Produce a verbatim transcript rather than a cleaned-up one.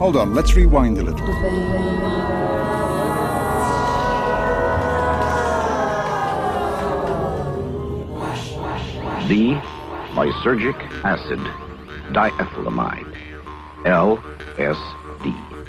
Hold on, let's rewind a little. D. Lysergic acid diethylamide. L S D.